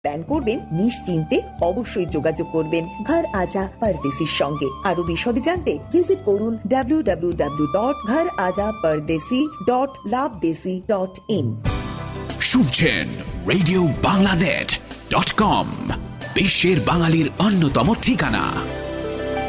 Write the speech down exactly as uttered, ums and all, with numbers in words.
Plan করবেন নিশ্চিন্তে অবশ্যই যোগাযোগ করবেন ঘর আজা পরদেশির সঙ্গে। আরো বিশদে জানতে ভিজিট করুন ডাব্লিউ ডাব্লিউ ডাব্লিউ ডট ঘর আজা পরদেশি ডট লাভদেশি ডট ইন। শুনছেন রেডিও বাংলানেট ডট কম, বিশ্বের বাঙালির অন্যতম ঠিকানা।